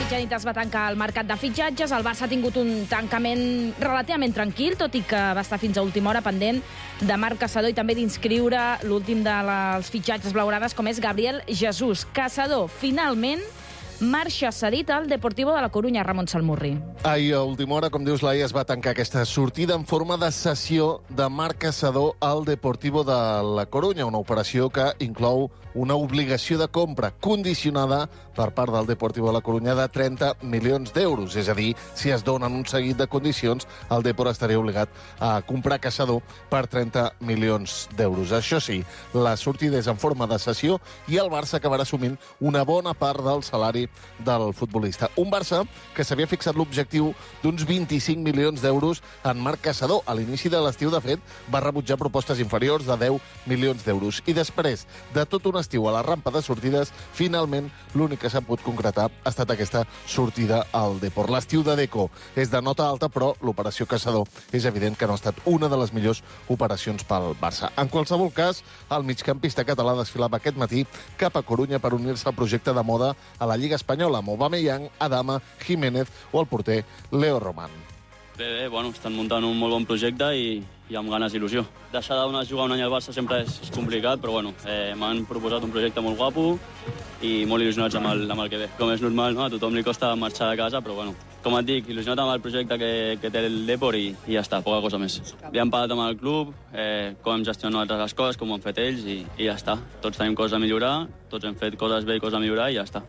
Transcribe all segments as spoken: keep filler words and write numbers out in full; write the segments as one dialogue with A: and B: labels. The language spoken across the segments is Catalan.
A: mitjanit es va tancar el mercat de fitxatges. El Barça ha tingut un tancament relativament tranquil, tot i que va estar fins a última hora pendent de Marc Caçador i també d'inscriure l'últim dels fitxatges blaugranes, com és Gabriel Jesús. Caçador, finalment, marxa cedit al Deportivo de la Corunya, Ramon Salmurri.
B: Ahir, a última hora, com dius, Laia, es va tancar aquesta sortida en forma de cessió de Marc Caçador al Deportivo de la Corunya, una operació que inclou una obligació de compra condicionada per part del Deportivo de la Corunya de trenta milions d'euros. És a dir, si es donen un seguit de condicions, el Depor estaria obligat a comprar Caçador per trenta milions d'euros. Això sí, la sortida és en forma de cessió i el Barça acabarà assumint una bona part del salari del futbolista. Un Barça que s'havia fixat l'objectiu d'uns vint-i-cinc milions d'euros en Marc Caçador. A l'inici de l'estiu, de fet, va rebutjar propostes inferiors de deu milions d'euros. I després de tot un estiu a la rampa de sortides, finalment l'únic que s'ha pogut concretar ha estat aquesta sortida al Depor. L'estiu de Deco és de nota alta, però l'operació Caçador és evident que no ha estat una de les millors operacions pel Barça. En qualsevol cas, el migcampista català desfilava aquest matí cap a Corunya per unir-se al projecte de moda a la Lliga Espanyola, amb Aubameyang, Adama, Jiménez o el porter Leo Roman.
C: Bé, bé, bueno, estan muntant un molt bon projecte i, i amb ganes i il·lusió. Deixar de jugar un any al Barça sempre és, és complicat, però bueno, eh, m'han proposat un projecte molt guapo i molt il·lusionats amb el, amb el que ve. Com és normal, no? A tothom li costa marxar de casa, però bueno, com et dic, il·lusionat amb el projecte que, que té el Depor i, i ja està, poca cosa més. Li hem parlat amb el club, eh, com hem gestionat les coses, com ho han fet ells i, i ja està. Tots tenim coses a millorar, tots hem fet coses bé i coses a millorar i ja està.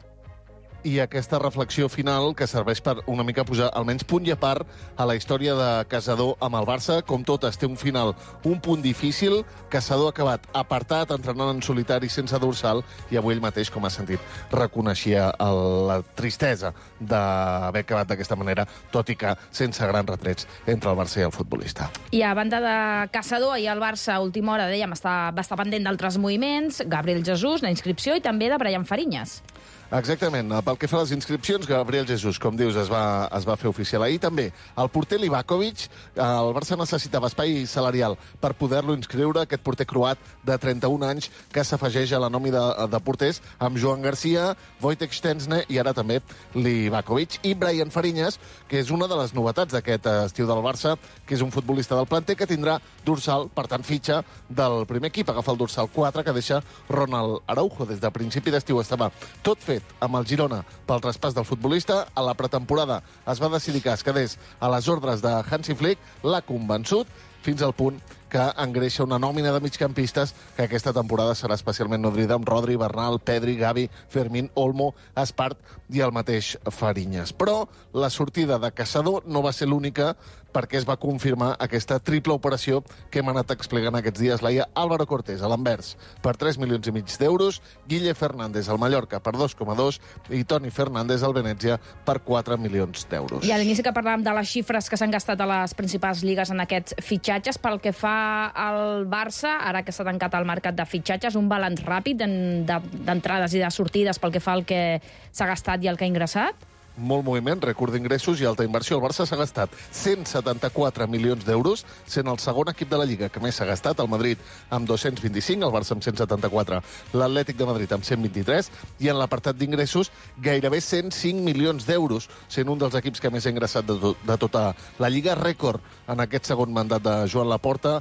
B: I aquesta reflexió final que serveix per una mica posar almenys punt i a part a la història de Caçador amb el Barça. Com totes, té un final, un punt difícil. Caçador ha acabat apartat, entrenant en solitari sense dorsal, i avui ell mateix, com ha sentit, reconeixia el, la tristesa d'haver acabat d'aquesta manera, tot i que sense grans retrets entre el Barça i el futbolista.
A: I a banda de Caçador, ahir el Barça a última hora, dèiem, està, va estar pendent d'altres moviments, Gabriel Jesús, la inscripció, i també de Brian Fariñas.
B: Exactament. Pel que fa a les inscripcions, Gabriel Jesús, com dius, es va, es va fer oficial ahir. També el porter Livakovic, el Barça necessitava espai salarial per poder-lo inscriure, aquest porter croat de trenta-un anys que s'afegeix a la nòmina de, de porters amb Joan Garcia, Wojtek Szczęsny i ara també Livakovic. I Brian Fariñas, que és una de les novetats d'aquest estiu del Barça, que és un futbolista del planter que tindrà dorsal, per tant, fitxa del primer equip. Agafa el dorsal quatre que deixa Ronald Araujo. Des de principi d'estiu estava tot fet amb el Girona pel traspàs del futbolista. A la pretemporada es va decidir que es quedés a les ordres de Hansi Flick, l'ha convençut fins al punt que engreixa una nòmina de migcampistes que aquesta temporada serà especialment nodrida amb Rodri, Bernal, Pedri, Gavi, Fermín, Olmo, Espart i el mateix Fariñas. Però la sortida de Caçador no va ser l'única, perquè es va confirmar aquesta triple operació que hem anat explicant aquests dies. Laia, Álvaro Cortés a l'Anvers per tres milions i mig d'euros, Guille Fernández al Mallorca per dos coma dos i Toni Fernández al Venècia per quatre milions d'euros.
A: I a l'inici que parlàvem de les xifres que s'han gastat a les principals lligues en aquests fitxatges, pel que fa al Barça, ara que s'ha tancat el mercat de fitxatges, un balanç ràpid d'entrades i de sortides pel que fa al que s'ha gastat i el que ha ingressat?
B: Molt moviment, rècord d'ingressos i alta inversió. El Barça s'ha gastat cent setanta-quatre milions d'euros, sent el segon equip de la Lliga que més s'ha gastat, el Madrid amb dos-cents vint-i-cinc, el Barça amb cent setanta-quatre, l'Atlètic de Madrid amb cent vint-i-tres, i en l'apartat d'ingressos gairebé cent cinc milions d'euros, sent un dels equips que més ha ingressat de, to de tota la Lliga. Rècord en aquest segon mandat de Joan Laporta,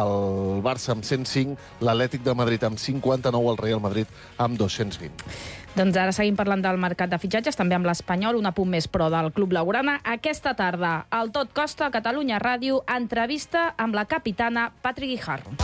B: el Barça amb cent cinc, l'Atlètic de Madrid amb cinquanta-nou, el Real Madrid amb dos-cents vint.
A: Doncs ara seguim parlant del mercat de fitxatges, també amb l'Espanyol, un apunt més pro del Club Blaugrana. Aquesta tarda, al Tot Costa, Catalunya Ràdio, entrevista amb la capitana Patri Guijarro.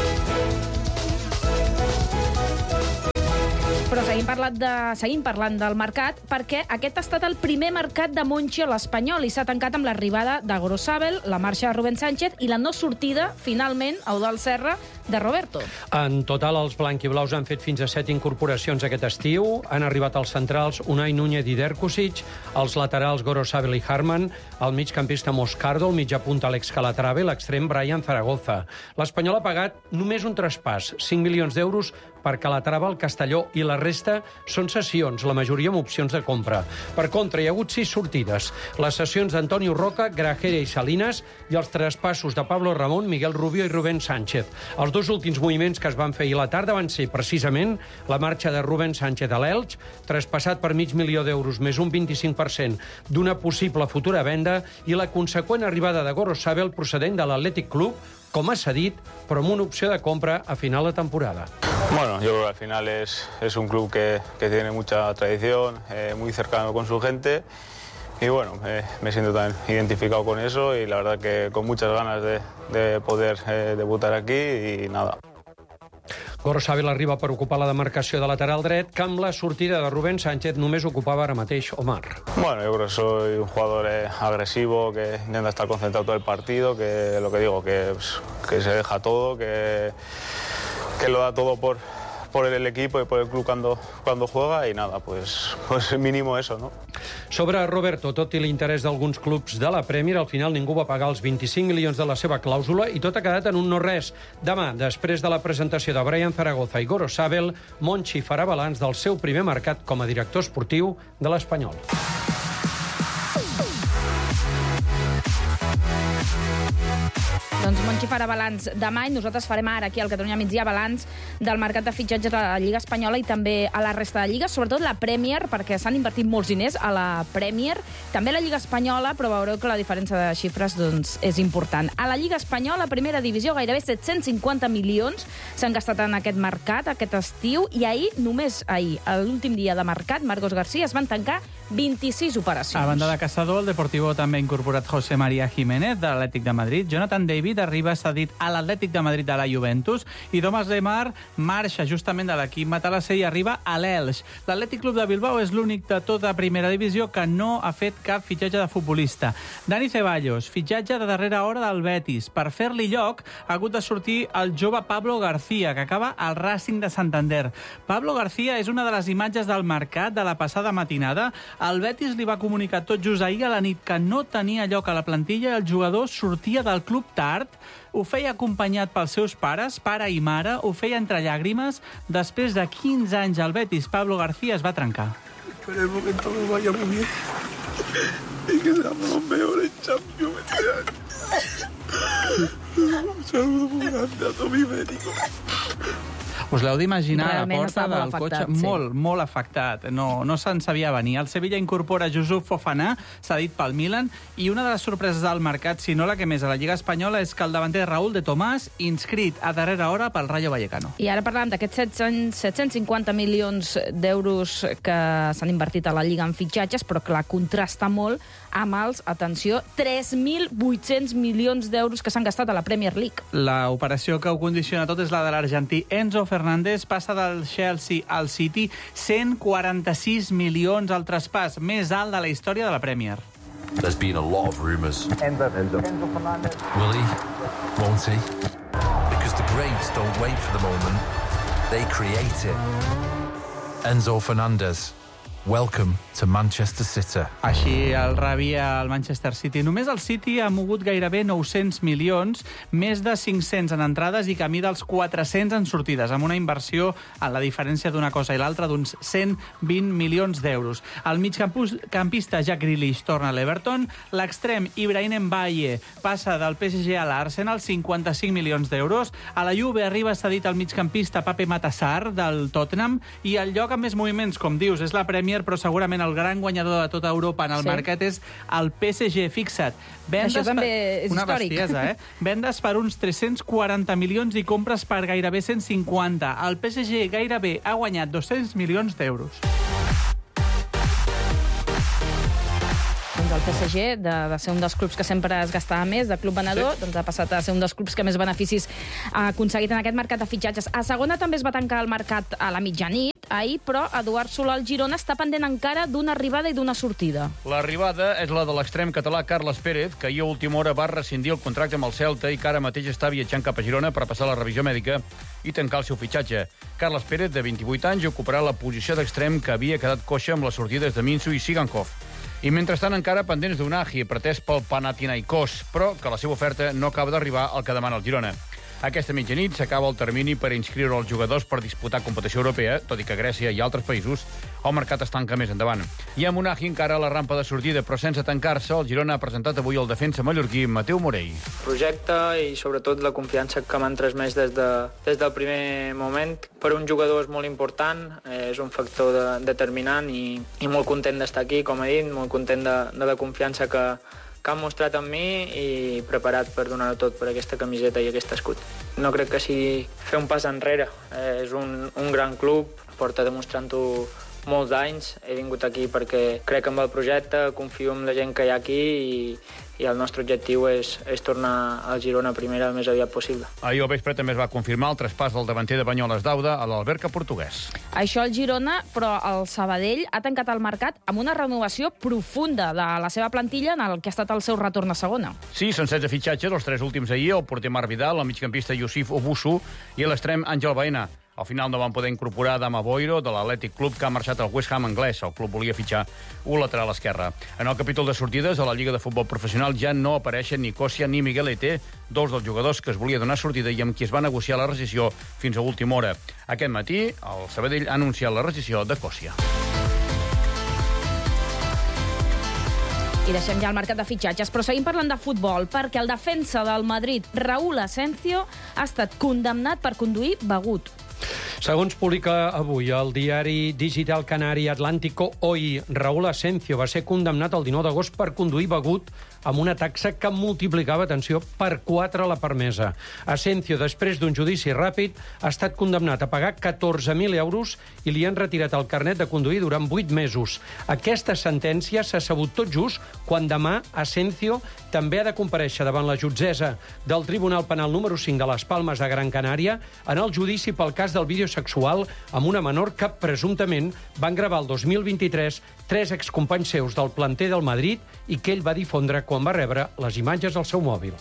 A: Però seguim parlant, de, seguim parlant del mercat, perquè aquest ha estat el primer mercat de Monchi a l'Espanyol i s'ha tancat amb l'arribada de Gorosabel, la marxa de Rubén Sánchez i la no sortida, finalment, a Eudald Serra, de Roberto.
D: En total, els blanquiblaus han fet fins a set incorporacions aquest estiu. Han arribat als centrals Unai Núñez i Derkusic, els laterals Gorosabel i Harman, el migcampista Moscardo, el mitjà punta Alex Calatrava i l'extrem Brian Zaragoza. L'Espanyol ha pagat només un traspàs, cinc milions d'euros per Calatrava, el Castelló i la resta són cessions, la majoria amb opcions de compra. Per contra, hi ha hagut sis sortides. Les cessions d'Antonio Roca, Grajera i Salinas i els traspassos de Pablo Ramón, Miguel Rubio i Rubén Sánchez. Els dos últims moviments que es van fer ahir a la tarda van ser precisament la marxa de Rubén Sánchez a l'Elx, traspassat per mig milió d'euros més un vint-i-cinc per cent d'una possible futura venda, i la conseqüent arribada de Gorosabel procedent de l'Athletic Club, com ha cedit, però amb una opció de compra a final de temporada.
E: Bueno, yo creo que al final es, es un club que, que tiene mucha tradición, eh, muy cercano con su gente, y bueno, eh, me siento tan identificado con eso y la verdad que con muchas ganas de, de poder eh, debutar aquí y nada.
D: Gorosabel arriba per ocupar la demarcació de lateral dret, que amb la sortida de Rubén Sánchez només ocupava ara mateix Omar.
E: Bueno, yo creo que soy un jugador eh, agresivo, que intenta estar concentrado todo el partido, que lo que digo, que, pues, que se deja todo, que, que lo da todo por, por el equipo y por el club cuando, cuando juega, y nada, pues, pues mínimo eso, ¿no?
D: Sobre Roberto, tot i l'interès d'alguns clubs de la Premier, al final ningú va pagar els vint-i-cinc milions de la seva clàusula i tot ha quedat en un no-res. Demà, després de la presentació de Brian Zaragoza i Gorosabel, Monchi farà balanç del seu primer mercat com a director esportiu de l'Espanyol.
A: Doncs Monchi farà balanç demà i nosaltres farem ara aquí al Catalunya Migdia balanç del mercat de fitxatges a la Lliga Espanyola i també a la resta de lligues, sobretot la Premier, perquè s'han invertit molts diners a la Premier, també a la Lliga Espanyola, però veureu que la diferència de xifres doncs, és important. A la Lliga Espanyola, primera divisió, gairebé set-cents cinquanta milions s'han gastat en aquest mercat, aquest estiu, i ahir, només ahir, a l'últim dia de mercat, Marcos García, es van tancar vint-i-sis operacions.
F: A banda de Caçador, el Deportivo també ha incorporat José María Jiménez, de l'Atlètic de Madrid. Jonathan David arriba cedit a l'Atlètic de Madrid de la Juventus i Thomas Lemar marxa justament de l'equip matalasser i arriba a l'Elx. L'Atlètic Club de Bilbao és l'únic de tota primera divisió que no ha fet cap fitxatge de futbolista. Dani Ceballos, fitxatge de darrera hora del Betis. Per fer-li lloc ha hagut de sortir el jove Pablo García, que acaba al Racing de Santander. Pablo García és una de les imatges del mercat de la passada matinada. El Betis li va comunicar tot just ahir a la nit que no tenia lloc a la plantilla i el jugador sortia del club tard. Ho feia acompanyat pels seus pares, pare i mare, ho feia entre llàgrimes. Després de quinze anys al Betis, Pablo García es va trencar.
G: Esperemos que todo vaya muy bien y que seamos los mejores Champions este año. Un saludo muy grande a Tommy Médico.
F: Us l'heu d'imaginar a la
A: Realment
F: porta
A: estava
F: del
A: molt
F: cotxe,
A: afectat, sí.
F: molt, molt afectat. No, no se'n sabia venir. El Sevilla incorpora Youssouf Fofana, cedit pel Milan, i una de les sorpreses del mercat, si no la que més a la Lliga Espanyola, és que el davanter Raúl de Tomàs, inscrit a darrera hora pel Rayo Vallecano.
A: I ara parlàvem d'aquests set-cents cinquanta milions d'euros que s'han invertit a la Lliga en fitxatges, però clar, contrasta molt amb els, atenció, tres mil vuit-cents milions d'euros que s'han gastat a la Premier League.
F: La operació que ho condiciona tot és la de l'argentí Enzo Fernández, passa del Chelsea al City, cent quaranta-sis milions al traspàs, més alt de la història de la Premier.
H: There's been a lot of rumours. Enzo, Enzo. Enzo Fernandez. Will he? Won't he? Because the greats don't wait for the moment. They create it. Enzo Fernandez. Welcome to Manchester City.
F: Així el rebia el Manchester City. Només el City ha mogut gairebé nou-cents milions, més de cinc-cents en entrades i camí dels quatre-cents en sortides, amb una inversió en la diferència d'una cosa i l'altra d'uns cent vint milions d'euros. El migcampista Jack Grealish torna a l'Everton, l'extrem Ibrahim Mbaye passa del P S G a l'Arsenal, cinquanta-cinc milions d'euros. A la Juve arriba cedit el migcampista Pape Matar del Tottenham i el lloc amb més moviments, com dius, és la Premier, però segurament el gran guanyador de tota Europa en el sí. mercat és el P S G. Fixa't. Vendes
A: Això també és
F: una
A: històric.
F: bestiesa, eh? Vendes per uns tres-cents quaranta milions i compres per gairebé cent cinquanta. El P S G gairebé ha guanyat dos-cents milions d'euros.
A: Doncs el P S G, de, de ser un dels clubs que sempre es gastava més, de club venedor, sí. doncs ha passat a ser un dels clubs que més beneficis ha aconseguit en aquest mercat de fitxatges. A segona també es va tancar el mercat a la mitjanit, ahir, però Eduard Solà al Girona està pendent encara d'una arribada i d'una sortida.
I: L'arribada és la de l'extrem català Carles Pérez, que ahir a última hora va rescindir el contracte amb el Celta i que ara mateix està viatjant cap a Girona per passar la revisió mèdica i tancar el seu fitxatge. Carles Pérez, de vint-i-vuit anys, ocuparà la posició d'extrem que havia quedat coixa amb les sortides de Minsu i Sigankov. I mentrestant encara pendents d'un Aji, pretès pel Panathinaikos, però que la seva oferta no acaba d'arribar al que demana el Girona. Aquesta mitjanit s'acaba el termini per inscriure els jugadors per disputar competició europea, tot i que Grècia i altres països el mercat es tanca més endavant. I a Monahi encara a la rampa de sortida, però sense tancar-se, el Girona ha presentat avui el defensa mallorquí Mateu Morell.
J: Projecte i sobretot la confiança que m'han transmès des, de, des del primer moment. Per un jugador és molt important, és un factor de, determinant i, i molt content d'estar aquí, com he dit, molt content de, de la confiança que, que han mostrat en mi i preparat per donar-ho tot per aquesta camiseta i aquest escut. No crec que sigui fer un pas enrere. És un, un gran club, porta demostrant-ho molts anys. He vingut aquí perquè crec en el projecte, confio en la gent que hi ha aquí i, i el nostre objectiu és, és tornar al Girona primera el més aviat possible.
I: Ahir al vespre també es va confirmar el traspàs del davanter de Banyoles d'Auda a l'Alberca portuguès.
A: Això el Girona, però el Sabadell ha tancat el mercat amb una renovació profunda de la seva plantilla en el que ha estat el seu retorn a segona.
I: Sí, són setze fitxatges, els tres últims ahir, el porter Marc Vidal, el migcampista Yusuf Obusu i l'extrem Àngel Baena. Al final no van poder incorporar Adama Boiro, de l'Atlètic Club, que ha marxat al West Ham anglès. El club volia fitxar un lateral esquerre. En el capítol de sortides, a la Lliga de Futbol Professional ja no apareixen ni Cosia ni Miguel Ete, dos dels jugadors que es volia donar sortida i amb qui es va negociar la rescisió fins a última hora. Aquest matí, el Sabadell ha anunciat la rescisió de Cosia.
A: I deixem ja el mercat de fitxatges, però seguim parlant de futbol, perquè el defensa del Madrid, Raúl Asensio, ha estat condemnat per conduir begut.
D: Segons publica avui el diari digital canari Atlántico Hoy, Raúl Asensio va ser condemnat el dinou d'agost per conduir begut amb una taxa que multiplicava, atenció, per quatre la permesa. Asensio, després d'un judici ràpid, ha estat condemnat a pagar catorze mil euros i li han retirat el carnet de conduir durant vuit mesos. Aquesta sentència s'ha sabut tot just quan demà Asensio també ha de comparèixer davant la jutgessa del Tribunal Penal número cinc de les Palmes de Gran Canària en el judici pel cas del vídeo sexual amb una menor que presumptament van gravar el dos mil vint-i-tres tres excompanys seus del planter del Madrid i que ell va difondre quan va rebre les imatges al seu mòbil.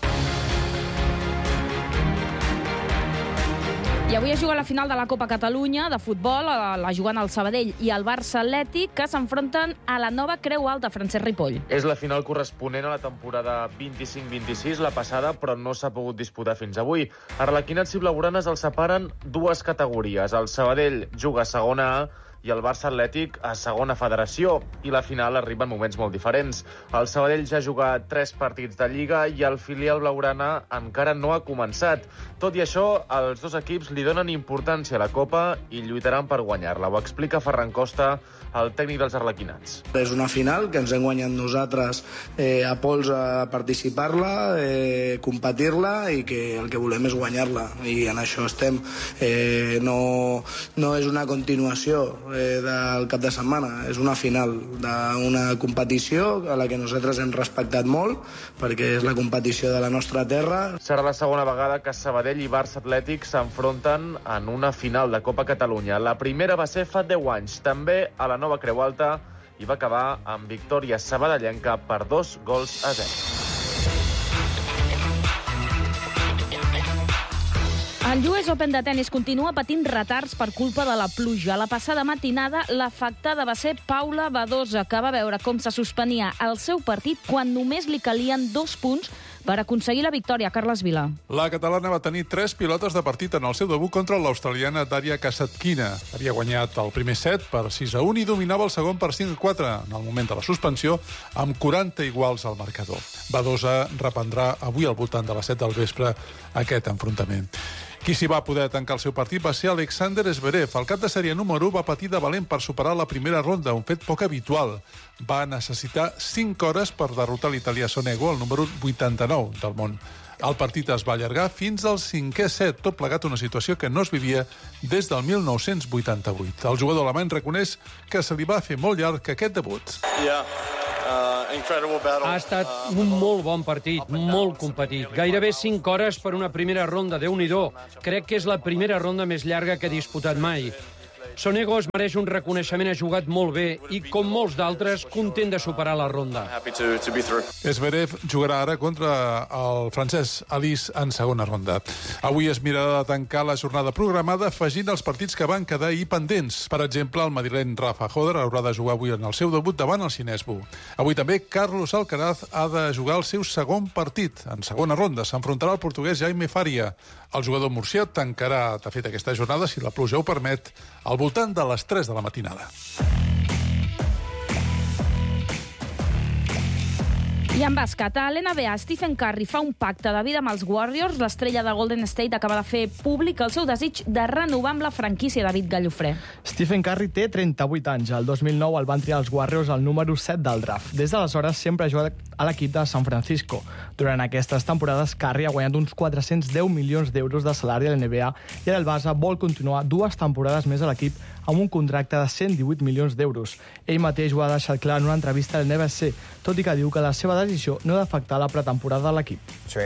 A: I avui es juga la final de la Copa Catalunya de futbol, la juguen el Sabadell i el Barça Atlètic, que s'enfronten a la nova Creu Alta, Francesc Ripoll.
K: És la final corresponent a la temporada vint-i-cinc vint-i-sis, la passada, però no s'ha pogut disputar fins avui. Arlequinats i blaugranes els separen dues categories. El Sabadell juga a segona A i el Barça Atlètic a segona federació, i la final arriba en moments molt diferents. El Sabadell ja ha jugat tres partits de Lliga i el filial blaugrana encara no ha començat. Tot i això, els dos equips li donen importància a la Copa i lluitaran per guanyar-la. Ho explica Ferran Costa, el tècnic dels arlequinats.
L: És una final que ens hem guanyat nosaltres eh, a pols a participar-la, eh, competir-la i que el que volem és guanyar-la. I en això estem. Eh, no, no és una continuació del cap de setmana, és una final d'una competició a la que nosaltres hem respectat molt perquè és la competició de la nostra terra.
K: Serà la segona vegada que Sabadell i Barça Atlètic s'enfronten en una final de Copa Catalunya. La primera va ser fa deu anys, també a la nova Creu Alta, i va acabar amb victòria sabadellenca per dos gols a zero.
A: El U S Open de tennis continua patint retards per culpa de la pluja. La passada matinada, l'afectada va ser Paula Badosa, que va veure com se suspenia el seu partit quan només li calien dos punts per aconseguir la victòria. Carles Vila.
M: La catalana va tenir tres pilotes de partit en el seu debut contra l'australiana Daria Kasatkina. Havia guanyat el primer set per sis a un i dominava el segon per cinc a quatre en el moment de la suspensió, amb quaranta iguals al marcador. Badosa reprendrà avui al voltant de les set del vespre aquest enfrontament. Qui s'hi va poder tancar el seu partit va ser Alexander Zverev. El cap de sèrie número u va patir de valent per superar la primera ronda, un fet poc habitual. Va necessitar cinc hores per derrotar l'italià Sonego, el número vuitanta-nou del món. El partit es va allargar fins al cinquè set, tot plegat una situació que no es vivia des del mil nou-cents vuitanta-vuit. El jugador alemany reconeix que se li va fer molt llarg aquest debut.
N: Yeah.
D: Ha estat un molt bon partit, molt competit. Gairebé cinc hores per una primera ronda, Déu-n'hi-do. Crec que és la primera ronda més llarga que he disputat mai. Sonego es mereix un reconeixement, ha jugat molt bé i, com molts d'altres, content de superar la ronda.
M: Zverev jugarà ara contra el francès Alice en segona ronda. Avui es mirarà de tancar la jornada programada afegint els partits que van quedar ahir pendents. Per exemple, el madrileny Rafa Joder haurà de jugar avui en el seu debut davant el xinès Bu. Avui també Carlos Alcaraz ha de jugar el seu segon partit. En segona ronda s'enfrontarà el portuguès Jaime Faria. El jugador murcià tancarà, de fet, aquesta jornada, si la pluja ho permet, al voltant de les tres de la matinada.
A: I en bàsquet, a l'N B A, Stephen Curry fa un pacte de vida amb els Warriors. L'estrella de Golden State acaba de fer públic el seu desig de renovar amb la franquícia. David Gallofré.
N: Stephen Curry té trenta-vuit anys. El dos mil nou el van triar els Warriors al número set del draft. Des d'aleshores sempre ha jugat a l'equip de San Francisco. Durant aquestes temporades, Curry ha guanyat uns quatre-cents deu milions d'euros de salari a l'N B A i ara el Barça vol continuar dues temporades més a l'equip amb un contracte de cent divuit milions d'euros. Ell mateix ho ha deixat clar en una entrevista a l'N B C, tot i que diu que la seva decisió no ha d'afectar la pretemporada de l'equip.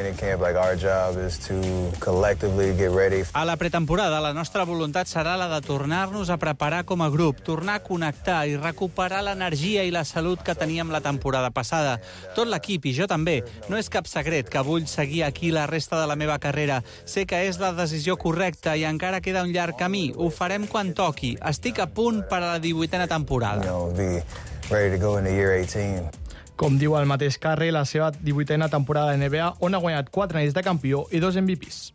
F: A la pretemporada, la nostra voluntat serà la de tornar-nos a preparar com a grup, tornar a connectar i recuperar l'energia i la salut que teníem la temporada passada. Tot l'equip, i jo també, no és cap secret que vull seguir aquí la resta de la meva carrera. Sé que és la decisió correcta i encara queda un llarg camí. Ho farem quan toqui. Estic a punt per a la divuitena temporada.
N: Com diu el mateix Curry, la seva divuitena temporada de N B A, on ha guanyat quatre anells de campió i dos M V Ps.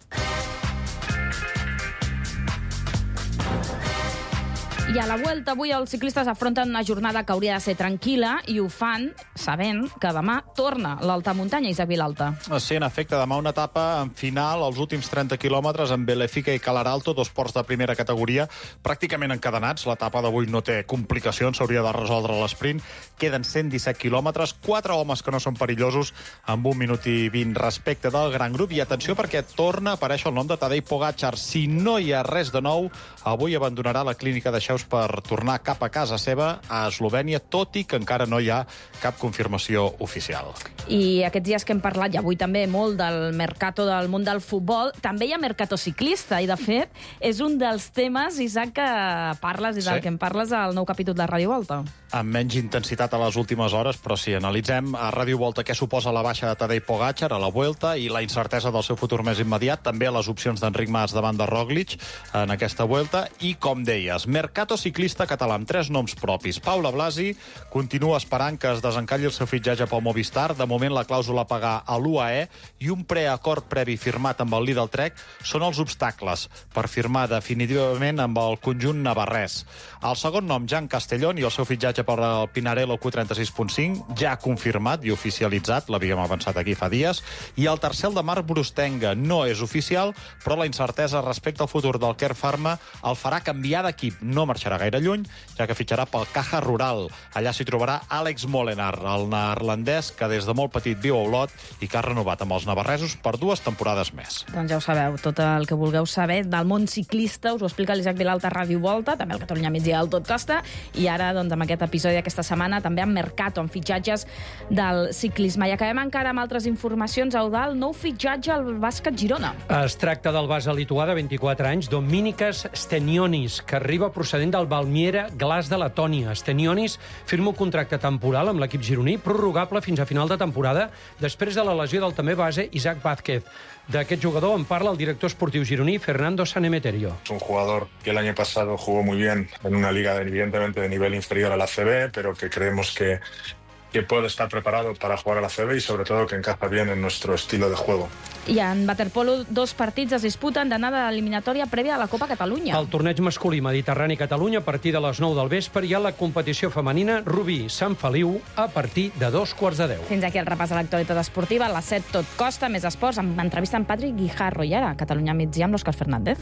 A: I a la Vuelta avui els ciclistes afronten una jornada que hauria de ser tranquil·la i ho fan sabent que demà torna l'alta muntanya, Isaac Vilalta.
O: Sí, en efecte, demà una etapa en final, els últims trenta quilòmetres en Belefica i Calaralto, dos ports de primera categoria, pràcticament encadenats. L'etapa d'avui no té complicacions, s'hauria de resoldre l'esprint. Queden cent disset quilòmetres, quatre homes que no són perillosos, amb un minut i vint respecte del gran grup. I atenció perquè torna a aparèixer el nom de Tadej Pogačar. Si no hi ha res de nou, avui abandonarà la clínica de Xeus per tornar cap a casa seva a Eslovènia, tot i que encara no hi ha cap confirmació oficial.
A: I aquests dies que hem parlat, i avui també molt del mercato del món del futbol, també hi ha mercato ciclista, i de fet és un dels temes, Isaac, que parles i del sí. que em parles al nou capítol de Ràdio Volta.
O: Amb menys intensitat a les últimes hores, però sí, analitzem a Ràdio Volta què suposa la baixa de Tadej Pogačar a la Vuelta i la incertesa del seu futur més immediat, també a les opcions d'Enric Mas davant de Roglic en aquesta Vuelta, i com deies, mercato ciclista català amb tres noms propis. Paula Blasi continua esperant que es desencalli el seu fitxatge pel Movistar. De moment la clàusula a pagar a l'U A E i un preacord previ firmat amb el Lidl Trek són els obstacles per firmar definitivament amb el conjunt navarrès. El segon nom, Jan Castellón, i el seu fitxatge per al Pinarello Q trenta-sis punt cinc, ja confirmat i oficialitzat, l'havíem avançat aquí fa dies, i el tercer, el de Marc Brustenga, no és oficial, però la incertesa respecte al futur del Care Pharma el farà canviar d'equip. No marxarà gaire lluny, ja que fitxarà pel Caja Rural. Allà s'hi trobarà Àlex Molenaar, el neerlandès que des de molt petit viu a Olot i que ha renovat amb els navarresos per dues temporades més.
A: Doncs ja ho sabeu, tot el que vulgueu saber del món ciclista us ho explica l'Isaac Vilalta a Ràdio Volta, també el Catalunya Migdia del Tot Costa, i ara, doncs, amb aquest episodi d'aquesta setmana, també amb mercato, amb fitxatges del ciclisme. I acabem encara amb altres informacions. Eudald, nou fitxatge al bàsquet Girona.
D: Es tracta del base lituà de vint-i-quatre anys, Dominykas Stenionis, que arriba procedent del Valmiera Glas de Letònia. Stenionis firma un contracte temporal amb l'equip gironí, prorrogable fins a final de temporada, després de la lesió del també base Isaac Vázquez. D'aquest jugador en parla el director esportiu gironí, Fernando Sanemeterio.
P: Es un jugador que el año pasado jugó muy bien en una liga evidentemente de nivel inferior a la A C B, pero que creemos que, que puede estar preparado para jugar a la A C B y sobre todo que encaja bien en nuestro estilo de juego.
A: I en waterpolo, dos partits es disputen d'anada eliminatòria prèvia a la Copa Catalunya.
D: El torneig masculí Mediterrani-Catalunya a partir de les nou del vespre i a la competició femenina Rubí-Sant Feliu a partir de dos quarts de deu.
A: Fins aquí el repàs de l'actualitat esportiva. A les set tot costa, més esports, amb entrevista amb Patrick Guijarro. I ara, Catalunya Migdia amb l'Òscar Fernández.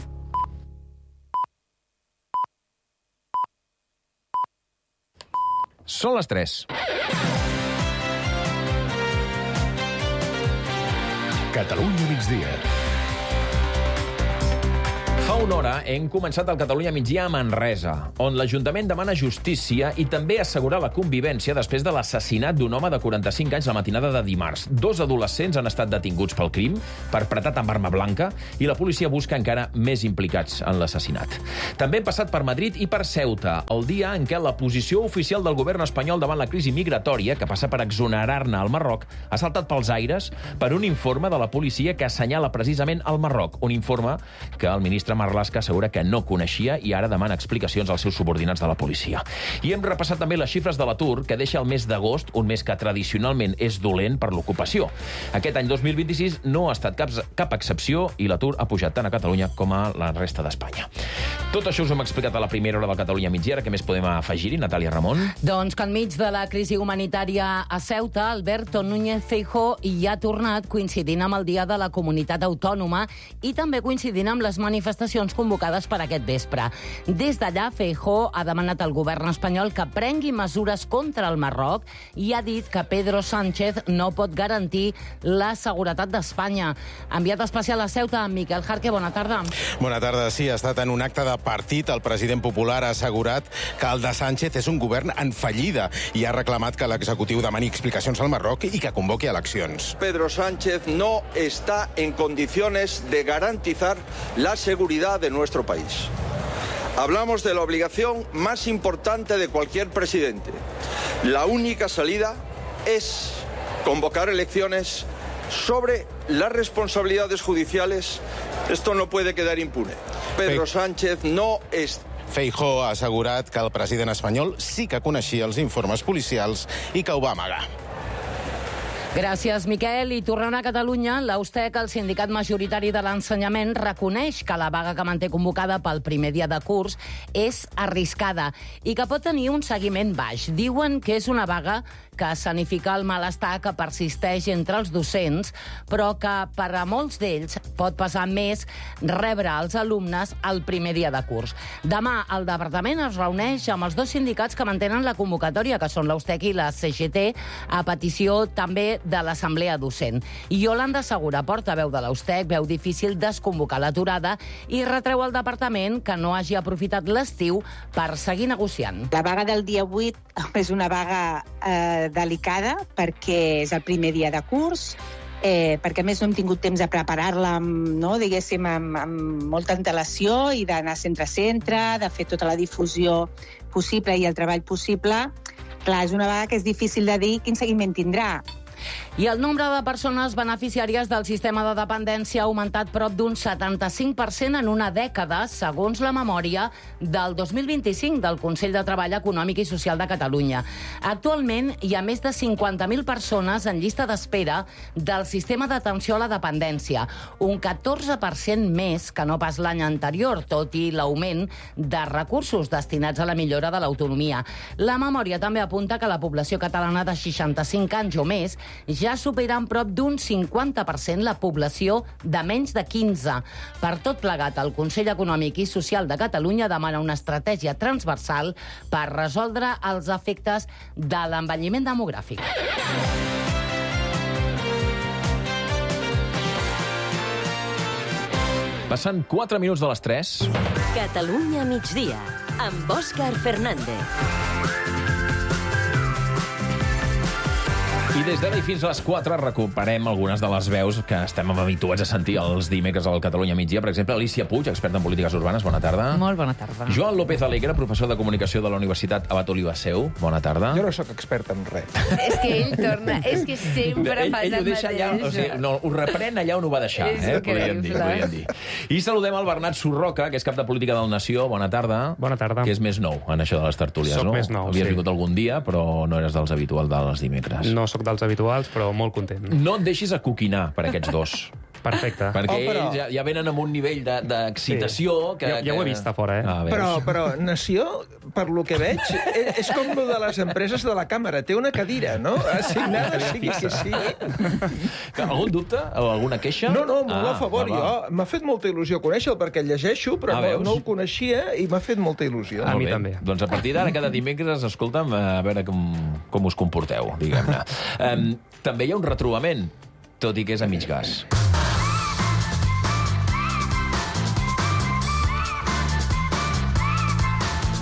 Q: Són les tres. Catalunya migdia. Fa una hora hem començat el Catalunya migdia a Manresa, on l'Ajuntament demana justícia i també assegurar la convivència després de l'assassinat d'un home de quaranta-cinc anys la matinada de dimarts. Dos adolescents han estat detinguts pel crim, perpetrat amb arma blanca, i la policia busca encara més implicats en l'assassinat. També hem passat per Madrid i per Ceuta, el dia en què la posició oficial del govern espanyol davant la crisi migratòria, que passa per exonerar-ne al Marroc, ha saltat pels aires per un informe de la policia que assenyala precisament el Marroc, un informe que el ministre Marroc Marlaska assegura que no coneixia i ara demana explicacions als seus subordinats de la policia. I hem repassat també les xifres de l'atur, que deixa el mes d'agost, un mes que tradicionalment és dolent per l'ocupació. Aquest any dos mil vint-i-sis no ha estat cap, cap excepció i l'atur ha pujat tant a Catalunya com a la resta d'Espanya. Tot això us hem explicat a la primera hora del Catalunya Migdia. Què més podem afegir-hi, Natàlia Ramon?
R: Doncs que enmig de la crisi humanitària a Ceuta, Alberto Núñez Feijóo hi ha tornat coincidint amb el Dia de la Comunitat Autònoma i també coincidint amb les manifestacions convocades per aquest vespre. Des d'allà, Feijóo ha demanat al govern espanyol que prengui mesures contra el Marroc i ha dit que Pedro Sánchez no pot garantir la seguretat d'Espanya. Enviat especial a Ceuta, Miquel Jarque, bona tarda.
S: Bona tarda, sí, ha estat en un acte de partit. El president popular ha assegurat que el de Sánchez és un govern en fallida i ha reclamat que l'executiu demani explicacions al Marroc i que convoqui eleccions.
T: Pedro Sánchez no está en condiciones de garantizar la seguridad de nuestro país. Hablamos de la obligación más importante de cualquier presidente. La única salida es convocar elecciones sobre las responsabilidades judiciales. Esto no puede quedar impune. Pedro Sánchez no es...
S: Feijóo ha assegurat que el president espanyol sí que coneixia els informes policials i que ho va amagar.
R: Gràcies, Miquel. I tornant a Catalunya, l'Austec, el sindicat majoritari de l'ensenyament, reconeix que la vaga que manté convocada pel primer dia de curs és arriscada i que pot tenir un seguiment baix. Diuen que és una vaga que escenifica el malestar que persisteix entre els docents, però que per a molts d'ells pot pesar més rebre els alumnes el primer dia de curs. Demà el departament es reuneix amb els dos sindicats que mantenen la convocatòria, que són l'Austec i la C G T, a petició també de l'Assemblea Docent. I Yolanda Segura, portaveu de l'Austec, veu difícil desconvocar l'aturada i retreu al departament que no hagi aprofitat l'estiu per seguir negociant.
U: La vaga del dia vuit és una vaga eh, delicada perquè és el primer dia de curs, eh, perquè a més no hem tingut temps de preparar-la amb, no, diguéssim, amb, amb molta antelació i d'anar centre a centre, de fer tota la difusió possible i el treball possible. Clar, és una vaga que és difícil de dir quin seguiment tindrà.
R: I el nombre de persones beneficiàries del sistema de dependència ha augmentat prop d'un setanta-cinc per cent en una dècada, segons la memòria del dos mil vint-i-cinc del Consell de Treball Econòmic i Social de Catalunya. Actualment hi ha més de cinquanta mil persones en llista d'espera del sistema d'atenció a la dependència, un catorze per cent més que no pas l'any anterior, tot i l'augment de recursos destinats a la millora de l'autonomia. La memòria també apunta que la població catalana de seixanta-cinc anys o més ja supera en prop d'un cinquanta per cent la població de menys de quinze. Per tot plegat, el Consell Econòmic i Social de Catalunya demana una estratègia transversal per resoldre els efectes de l'envelliment demogràfic.
Q: Passant quatre minuts de les tres.
V: Catalunya migdia, amb Òscar Fernández.
Q: I des d'ara i fins a les quatre recuperem algunes de les veus que estem habituats a sentir els dimecres al Catalunya Migdia. Per exemple, Alicia Puig, experta en polítiques urbanes. Bona tarda.
W: Molt bona tarda.
Q: Joan López Alegre, professor de comunicació de la Universitat Abat Olivasseu. Bona tarda.
X: Jo no sóc expert en res.
W: És que ell torna... És que sempre
Q: ell,
W: fa
Q: ell ho deixa allà, o sigui, no, ho reprèn allà on ho va deixar, eh? Podríem dir, podríem dir. I saludem el Bernat Surroca, que és cap de política del Nació. Bona tarda.
Y: Bona tarda.
Q: Que és més nou en això de les tertúlies,
Y: soc
Q: no?
Y: Soc més nou,
Q: Havies
Y: sí.
Q: vingut algun dia, però no eres dels habituals dels dimecres.
Y: No sóc dels habituals, però molt content.
Q: No et deixis acoquinar per aquests dos.
Y: Perfecte.
Q: Perquè
X: oh, però...
Q: ells ja, ja venen amb un nivell d'excitació... De,
Y: sí. que, ja, ja ho he vist a fora, eh?
Q: Ah,
X: però, però Nació, per lo que veig, és, és com de les empreses de la càmera. Té una cadira, no? Assignada, sigui que sigui.
Q: Algun dubte? O alguna queixa?
X: No, no, molt
Q: ah,
X: a favor.
Q: va, va.
X: Jo m'ha fet molta il·lusió conèixer-lo, perquè el llegeixo, però ah, no, no el coneixia i m'ha fet molta il·lusió.
Y: A mi també.
Q: Doncs a partir d'ara, cada dimecres, escolta'm, a veure com, com us comporteu, diguem-ne. Um, també hi ha un retrobament, tot i que és a mig gas.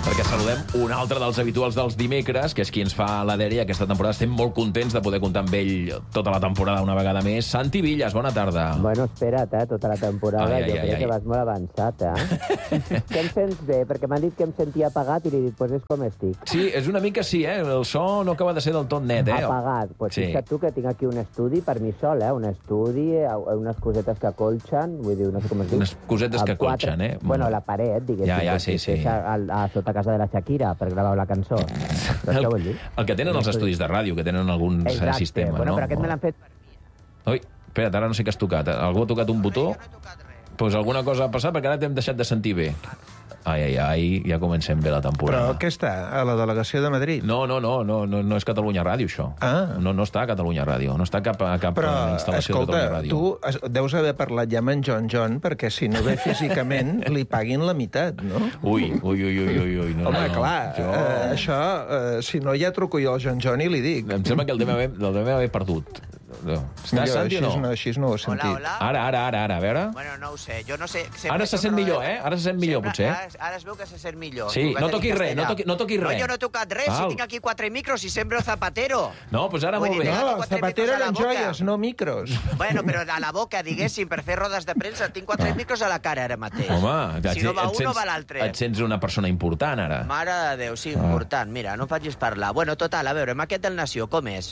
Q: perquè saludem un altre dels habituals dels dimecres, que és qui ens fa la dèria aquesta temporada. Estem molt contents de poder comptar amb ell tota la temporada una vegada més. Santi Villas, bona tarda.
B: Bueno, espera't, eh, tota la temporada.
Q: Ai, ai,
B: jo
Q: ai,
B: crec
Q: ai.
B: que vas molt avançat, eh? Que em sents bé? Perquè m'han dit que em sentia apagat i li he dit, pues és com estic.
Q: Sí, és una mica sí, eh? El so no acaba de ser del tot net, eh?
B: Apagat. Pues
Q: Sí.
B: fixa't tu que tinc aquí un estudi per mi sol, eh? Un estudi, eh, unes cosetes que colxen, vull dir, no sé com es diu.
Q: Unes cosetes que
B: A quatre-
Q: colxen, eh?
B: Bueno, la paret, diguéssim.
Q: Ja, ja,
B: que
Q: sí, sí.
B: és A, a, a sota casa de la Shakira per gravar la cançó. Saps què vull dir?
Q: El que tenen els estudis de ràdio, que tenen alguns eh,
B: Exacte.
Q: sistemes,
B: Bueno,
Q: no?
B: però aquest me l'han fet...
Q: Ui, espera't, ara no sé què has tocat. Algú ha tocat un botó? Doncs pues alguna cosa ha passat, perquè ara t'hem deixat de sentir bé. Ai, ai, ai, ja comencem bé la temporada.
X: Però què està? A la delegació de Madrid?
Q: No, no, no, no, no, no és Catalunya Ràdio, això.
X: Ah.
Q: No, no està a Catalunya Ràdio, no està a cap, a cap
X: Però,
Q: instal·lació
X: escolta,
Q: de Catalunya Ràdio.
X: tu es- deus haver parlat ja amb en John John, perquè si no ve físicament, li paguin la meitat, no?
Q: Ui, ui, ui, ui, ui, ui. No,
X: Home,
Q: no,
X: clar,
Q: jo...
X: eh, això, eh, si no, ja truco jo al John John i li dic.
Q: Em sembla que el devem haver, el devem haver perdut. No. Està,
X: Jo
Q: Santi, o
X: així
Q: no?
X: no? Així no ho he sentit.
C: hola.
Q: Ara, ara, ara, ara, a veure...
C: Bueno, no ho sé, jo no sé...
Q: Ara se sent millor, eh? Ara se sent millor, potser.
C: Ara, ara es veu que se sent millor.
Q: Sí,
C: Va
Q: no
C: tenir
Q: toquis res,
C: castellà.
Q: no toqui- no toquis res.
C: No, jo no he tocat res,
Q: Val.
C: si tinc aquí quatre micros i sembro Zapatero.
Q: No, doncs pues ara
C: Vull
Q: molt
C: dir,
Q: bé.
C: tinc
X: No,
C: quatre
X: Zapatero
C: micros a la
X: eren
C: boca.
X: joies, no micros.
C: Bueno, però a la boca, diguéssim, per fer rodes de premsa, tinc quatre micros a la cara ara mateix.
Q: Home,
C: si no va
Q: et
C: un,
Q: sents,
C: va l'altre.
Q: et sents una persona important, ara.
C: Mare de Déu, sí,
Q: Ah.
C: important. Mira, no facis parlar. Bueno, total, a veure, amb aquest del Nació, com és?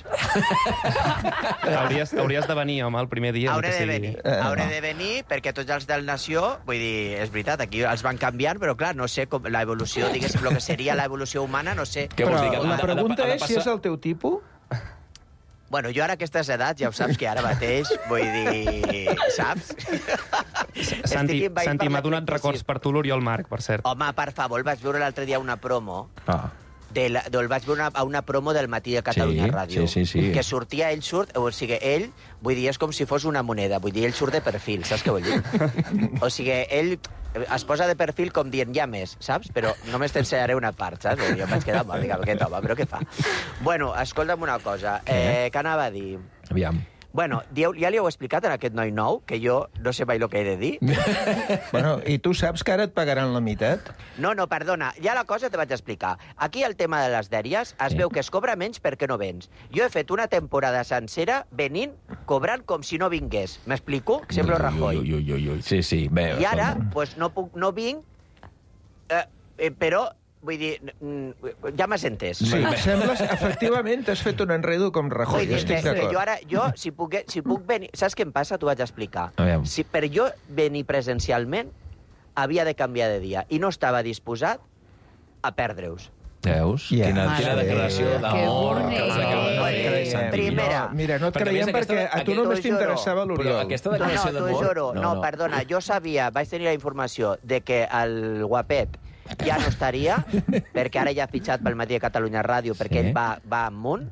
Y: Hauries, hauries de venir, home, el primer dia.
C: Hauré
Y: ni que
C: de
Y: sigui.
C: venir,
Y: Eh,
C: hauré
Y: no.
C: de venir, perquè tots els del Nació, vull dir, és veritat, aquí els van canviant, però clar, no sé com la evolució, diguéssim, el que seria l'evolució humana, no sé.
Q: Què vols dir, que ha de-
X: la
Q: ha de-
X: pregunta
Q: ha de
X: és si
Q: passar-
X: és el teu tipus?
C: Bueno, jo ara a aquestes edats, ja ho saps, que ara mateix, vull dir, saps?
Y: Santi,
C: Estic envaït
Y: Santi
C: per
Y: m'ha
C: la
Y: donat
C: crisi.
Y: records per tu l'Oriol Marc, per cert.
C: Home, per favor, vaig veure l'altre dia una promo,
Q: Ah.
C: de la, del vaig veure una, a una promo del Matí de Catalunya
Q: Sí,
C: Ràdio.
Q: sí, sí, sí.
C: Que sortia, ell surt, o sigui, ell, vull dir, és com si fos una moneda, vull dir, ell surt de perfil, saps què vull dir? O sigui, ell es posa de perfil com dient, ja més, saps? Però només t'ensenyaré una part, saps? Jo em vaig quedar, "Home, vinga, aquest home, però què fa?" Bueno, escolta'm una cosa, eh, què anava a dir?
Q: Aviam.
C: Bueno, dieu, ja li heu explicat a aquest noi nou, que jo no sé mai el que he de dir.
X: Bueno, i tu saps que ara et pagaran la meitat?
C: No, no, perdona, ja la cosa te vaig explicar. Aquí el tema de les dèries es
Q: Sí.
C: veu que es cobra menys perquè no vens. Jo he fet una temporada sencera venint, cobrant com si no vingués. M'explico? Sembla Rajoy.
Q: Ui, ui, ui, ui. Sí, sí. Bé,
C: I ara, pues, no, puc, no vinc, eh, eh, però, vull dir, mm, ja m'has entès.
X: Sí, sembles, efectivament, t'has fet un enredo com Rajoy,
C: Vull dir
X: estic
C: que, que jo
X: d'acord.
C: ara, jo, si puc, si puc venir... Saps què em passa? T'ho vaig explicar.
Q: Aviam.
C: Si per jo venir presencialment, havia de canviar de dia. I no estava disposat a perdre-us.
Q: Veus?
X: Ja.
Q: Quina,
X: Mare
Q: quina declaració
X: meva.
Q: d'amor que us acaba de
C: bonic.
Q: fer, Santi.
C: Primera.
X: No, mira, no et
Q: Perquè, a
X: creiem
Q: més, aquesta-
X: perquè a tu
C: aquest-
X: només
C: t'ho juro.
X: t'interessava
Q: Però
X: l'Oriol.
Q: aquesta
C: No,
Q: declaració
C: no, t'ho
Q: d'amor...
C: juro. No, no, perdona, jo sabia, vaig tenir la informació de que el guapet ja no estaria, perquè ara ja ha fitxat pel Matí de Catalunya Ràdio, perquè
Q: Sí.
C: ell va, va amunt.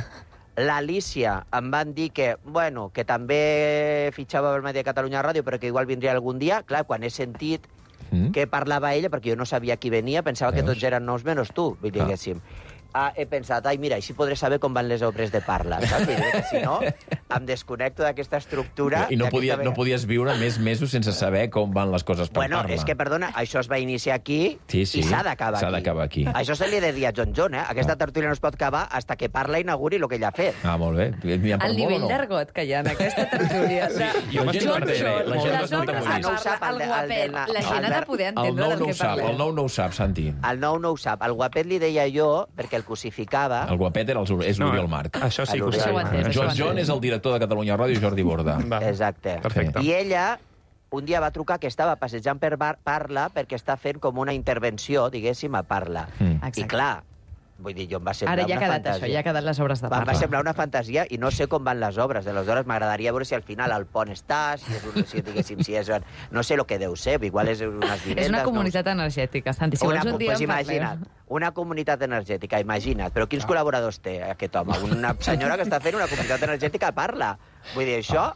C: L'Alicia em van dir que, bueno, que també fitxava pel Matí de Catalunya Ràdio, però que igual vindria algun dia. Clar, quan he sentit
Q: Mm?
C: que parlava ella, perquè jo no sabia qui venia, pensava que
Q: Veus?
C: tots eren nous menys tu, vull dir,
Q: Ah.
C: diguéssim. Ah, he pensat, ai, mira, així podré saber com van les obres de parla, saps? Vull dir que si no, em desconnecto d'aquesta estructura...
Q: I no,
C: d'aquesta
Q: podia,
C: vegada.
Q: no podies viure més mesos sense saber com van les coses per
C: Bueno,
Q: parla.
C: és que, perdona, això es va iniciar aquí
Q: Sí, sí.
C: i s'ha d'acabar aquí.
Q: S'ha d'acabar aquí.
C: Això se li ha de dir a John John, eh? Aquesta tertúlia no es pot acabar hasta que parla i inauguri el que ell ha fet.
Q: Ah, molt bé. N'hi ha per
E: El
Q: molt
E: nivell
Q: o no?
E: d'argot que hi ha en aquesta tertúlia. De...
Q: jo m'estic
E: John
Q: perdent, eh?
E: John,
Q: La gent
E: les
Q: m'escolta
E: obres
Q: molt
E: que
C: bé. No ho sap,
E: parla,
C: el
E: el
C: de- el de
E: guapet.
C: la-
E: La gent ha de
C: Albert-
E: poder
Q: El
E: entendre
Q: nou
E: del
Q: no
E: que
Q: ho sap,
E: parlem.
Q: el nou no ho sap, Santi.
C: El nou no ho sap. El guapet li deia jo, perquè el cosificava...
Q: El guapet era el, és l'Oriol Marc.
Y: Això sí que ho
C: L'Oriol
Y: sé.
C: Marc.
E: Això ho entenc,
Q: John
E: això ho
Q: John és el director de Catalunya Ràdio i Jordi Borda.
Y: Va.
C: Exacte.
Y: Perfecte.
C: I ella un dia va trucar que estava passejant per bar Parla perquè està fent com una intervenció, diguéssim, a Parla.
Q: Mm.
C: I clar, vull dir, jo em va semblar
E: Ara ja ha
C: una
E: quedat
C: fantasia.
E: això, ja ha quedat les obres de
C: Em va
E: parla.
C: semblar una fantasia i no sé com van les obres. Aleshores m'agradaria veure si al final al pont està, si és, un, si, diguéssim, si és... No sé el que deu ser, igual és unes vivendes...
E: És una
C: no ho
E: comunitat energètica, Santi. Si
C: una,
E: vols un dia
C: pues
E: en parlem.
C: imagina't, una comunitat energètica, imagina't. Però quins col·laboradors té aquest home? Una senyora que està fent una comunitat energètica a Parla. Vull dir, això...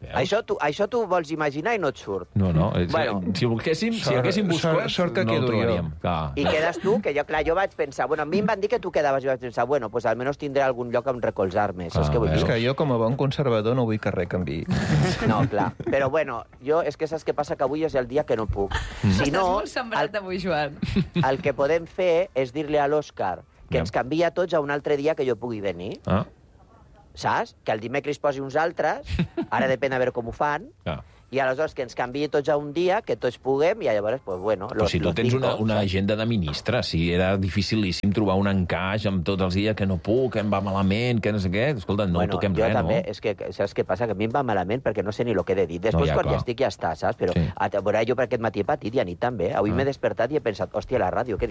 C: Això tu, això tu vols imaginar i no et surt.
Q: No, no. És,
C: Bueno.
Q: si volguéssim, si
X: Sort-
Q: haguéssim buscat,
X: sort- sort que
Q: no
X: quedo
Q: ho
X: jo.
Q: trobaríem. Clar.
C: I quedes tu, que jo, clar, jo vaig pensar... Bueno, a mi em van dir que tu quedaves, i vaig pensar, bueno, pues almenys tindré algun lloc on recolzar-me, saps què vull
X: És
C: dir?
X: que jo, com a bon conservador, no vull que res canvi.
C: No, clar. Però, bueno, jo, és que saps què passa? Que avui és el dia que no puc. Si
E: Estàs
C: no,
E: molt sembrat avui, Joan.
C: el que podem fer és dir-li a l'Òscar que ens canvia tots a un altre dia que jo pugui venir.
Q: Ah.
C: Saps? Que el dimecres posi uns altres, ara depèn a veure com ho fan,
Q: Ah.
C: i aleshores que ens canviï tots a un dia, que tots puguem, i llavors, pues, bueno...
Q: Però si tu
C: los
Q: tens
C: cinco,
Q: una, una
C: saps?
Q: agenda de ministre, si era dificilíssim trobar un encaix amb tots els dies que no puc, que em va malament, que no sé què, escolta, no
C: bueno,
Q: toquem
C: jo
Q: res,
C: també,
Q: no?
C: és que, saps què passa? Que a mi em va malament perquè no sé ni el que he de dir. Després,
Q: No, ja,
C: quan
Q: clar.
C: ja estic, ja està, saps? Però
Q: Sí.
C: a veure, jo per aquest matí he patit i a nit també. Avui
Q: Ah.
C: m'he despertat i he pensat, hòstia, la ràdio, què